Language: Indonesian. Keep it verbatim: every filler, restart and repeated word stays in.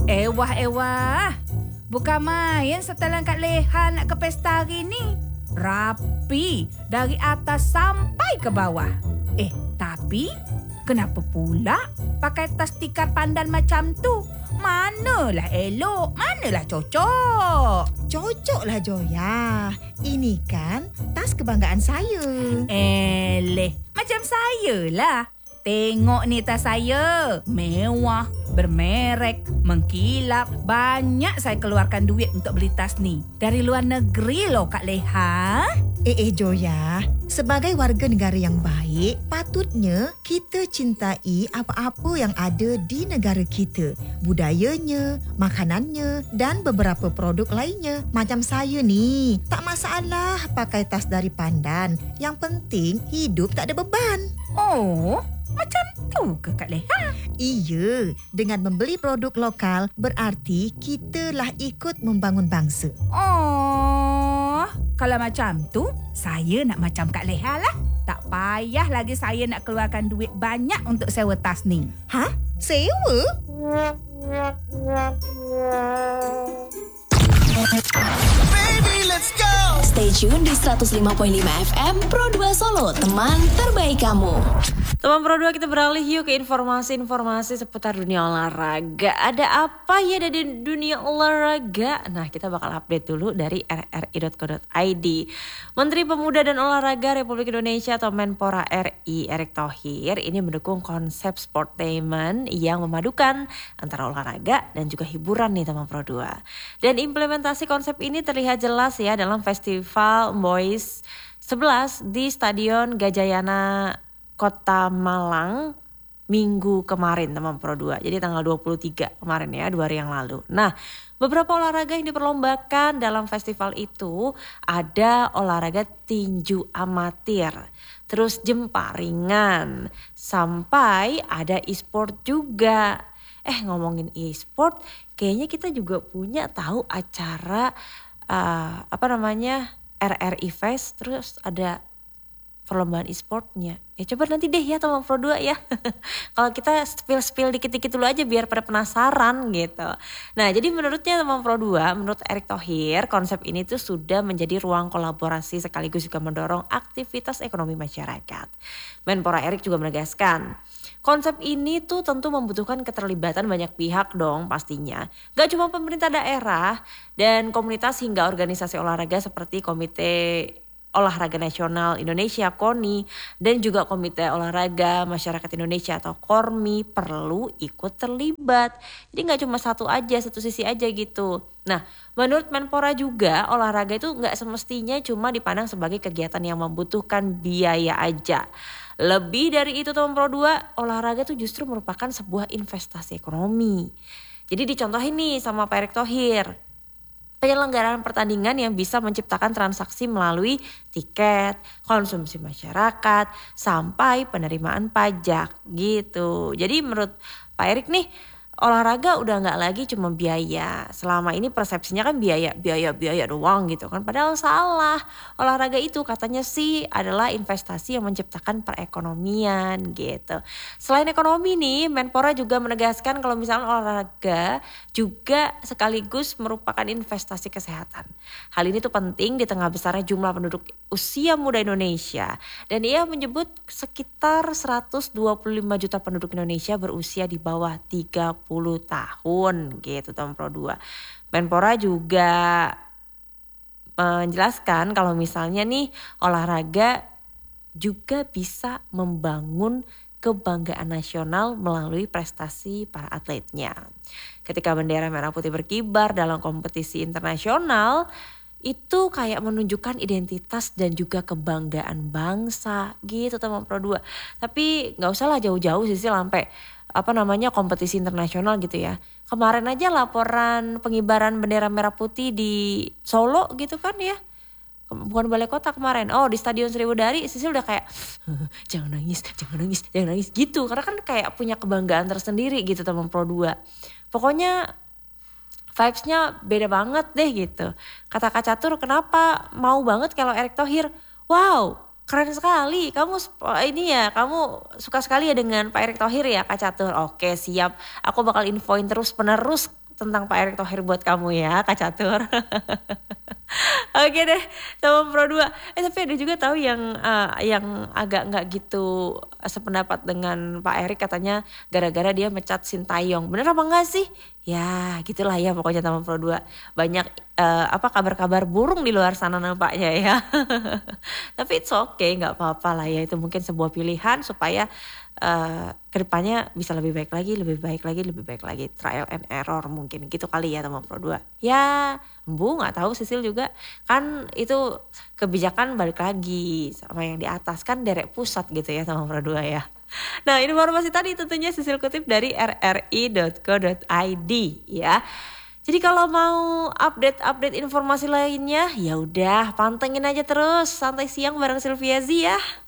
Ewah-ewah, bukan main setelan Kak Leha nak ke pesta hari ni. Rapi dari atas sampai ke bawah. Eh, tapi kenapa pula pakai tas tikar pandan macam tu? Manalah elok, manalah cocok. Cocoklah Joya. Ini kan tas kebanggaan saya. Eleh, macam saya lah. Tengok ni tas saya. Mewah, bermerek, mengkilap. Banyak saya keluarkan duit untuk beli tas ni. Dari luar negeri loh Kak Leha. Eh eh Joya, sebagai warga negara yang baik, patutnya kita cintai apa-apa yang ada di negara kita. Budayanya, makanannya dan beberapa produk lainnya. Macam saya ni, tak masalah pakai tas dari pandan. Yang penting hidup tak ada beban. Oh, macam tu ke Kak Leha? Iya, dengan membeli produk lokal berarti kita lah ikut membangun bangsa. Oh, kalau macam tu, saya nak macam Kak Leha lah. Tak payah lagi saya nak keluarkan duit banyak untuk sewa tas ni. Hah? Sewa? Baby, let's go. Stay tune di seratus lima koma lima F M Pro dua Solo, teman terbaik kamu. Teman Pro dua, kita beralih yuk ke informasi-informasi seputar dunia olahraga. Ada apa ya dari dunia olahraga? Nah, kita bakal update dulu dari r r i dot co dot i d. Menteri Pemuda dan Olahraga Republik Indonesia atau Menpora R I, Erick Thohir, ini mendukung konsep sportainment yang memadukan antara olahraga dan juga hiburan nih teman Pro dua. Dan implementasi konsep ini terlihat jelas ya dalam Festival Boys sebelas di Stadion Gajayana Kota Malang minggu kemarin teman Pro dua. Jadi tanggal dua puluh tiga kemarin ya, dua hari yang lalu. Nah, beberapa olahraga yang diperlombakan dalam festival itu ada olahraga tinju amatir, terus jemparingan, sampai ada e-sport juga. Eh ngomongin e-sport, kayaknya kita juga punya tahu acara uh, apa namanya R R I Fest, terus ada perlombaan e-sportnya. Ya coba nanti deh ya teman Pro dua ya. Kalau kita spill-spill dikit-dikit dulu aja biar pada penasaran gitu. Nah jadi menurutnya teman Pro dua, menurut Erick Thohir, konsep ini tuh sudah menjadi ruang kolaborasi sekaligus juga mendorong aktivitas ekonomi masyarakat. Menpora Erick juga menegaskan, konsep ini tuh tentu membutuhkan keterlibatan banyak pihak dong pastinya. Gak cuma pemerintah daerah dan komunitas hingga organisasi olahraga seperti Komite Olahraga Nasional Indonesia KONI dan juga Komite Olahraga Masyarakat Indonesia atau KORMI perlu ikut terlibat. Jadi gak cuma satu aja, satu sisi aja gitu. Nah menurut Menpora juga olahraga itu gak semestinya cuma dipandang sebagai kegiatan yang membutuhkan biaya aja. Lebih dari itu teman Pro dua, olahraga itu justru merupakan sebuah investasi ekonomi. Jadi dicontohin nih sama Pak Erick Thohir, penyelenggaraan pertandingan yang bisa menciptakan transaksi melalui tiket, konsumsi masyarakat, sampai penerimaan pajak gitu. Jadi menurut Pak Erick nih, olahraga udah gak lagi cuma biaya. Selama ini persepsinya kan biaya, biaya, biaya doang gitu kan. Padahal salah. Olahraga itu katanya sih adalah investasi yang menciptakan perekonomian gitu. Selain ekonomi nih, Menpora juga menegaskan kalau misalnya olahraga juga sekaligus merupakan investasi kesehatan. Hal ini tuh penting di tengah besarnya jumlah penduduk usia muda Indonesia. Dan ia menyebut sekitar seratus dua puluh lima juta penduduk Indonesia berusia di bawah tiga puluh tahun gitu teman Pro dua. Menpora juga menjelaskan kalau misalnya nih olahraga juga bisa membangun kebanggaan nasional melalui prestasi para atletnya. Ketika bendera merah putih berkibar dalam kompetisi internasional, itu kayak menunjukkan identitas dan juga kebanggaan bangsa gitu teman Pro dua. Tapi gak usah lah jauh-jauh sih sampai apa namanya kompetisi internasional gitu ya. Kemarin aja laporan pengibaran bendera merah putih di Solo gitu kan ya. Bukan Balai Kota kemarin. Oh di Stadion Sriwedari Sisil udah kayak jangan nangis, jangan nangis, jangan nangis gitu. Karena kan kayak punya kebanggaan tersendiri gitu teman Pro dua. Pokoknya vibes-nya beda banget deh gitu. Kata Kak Catur, kenapa mau banget kalau Erick Thohir? Wow, keren sekali. Kamu ini ya, kamu suka sekali ya dengan Pak Erick Thohir ya Kak Catur. Oke siap, aku bakal infoin terus penerus tentang Pak Erick Thohir buat kamu ya Kak Catur. Oke deh, teman Pro dua. Eh tapi ada juga tahu yang uh, yang agak nggak gitu sependapat dengan Pak Erick, katanya gara-gara dia mecat Sintayong. Bener apa enggak sih? Ya gitulah ya pokoknya teman Pro dua. Banyak uh, apa kabar-kabar burung di luar sana nampaknya ya. Tapi it's okay, nggak apa-apa lah ya, itu mungkin sebuah pilihan supaya Uh, kedepannya bisa lebih baik lagi, lebih baik lagi, lebih baik lagi. Trial and error mungkin gitu kali ya teman Pro dua. Ya, Bu nggak tahu, Sisil juga kan itu kebijakan balik lagi sama yang di atas kan derek pusat gitu ya teman Pro dua ya. Nah, informasi tadi tentunya Sisil kutip dari r r i dot co dot i d ya. Jadi kalau mau update-update informasi lainnya, ya udah pantengin aja terus Santai Siang bareng Sylvia Z ya.